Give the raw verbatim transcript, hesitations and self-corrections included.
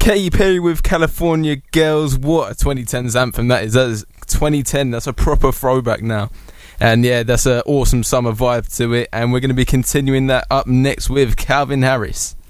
Katy Perry with California Girls. What a twenty tens anthem that is. That is twenty ten. That's a proper throwback now. And yeah, that's an awesome summer vibe to it. And we're going to be continuing that up next with Calvin Harris.